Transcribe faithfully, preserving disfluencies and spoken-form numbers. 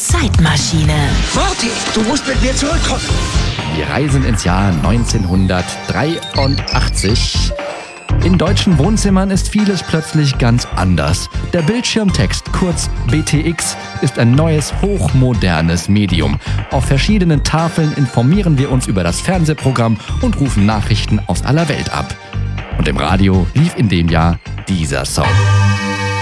Zeitmaschine. Morty, du musst mit mir zurückkommen. Wir reisen ins Jahr neunzehnhundertdreiundachtzig. In deutschen Wohnzimmern ist vieles plötzlich ganz anders. Der Bildschirmtext, kurz B T X, ist ein neues, hochmodernes Medium. Auf verschiedenen Tafeln informieren wir uns über das Fernsehprogramm und rufen Nachrichten aus aller Welt ab. Und im Radio lief in dem Jahr dieser Song.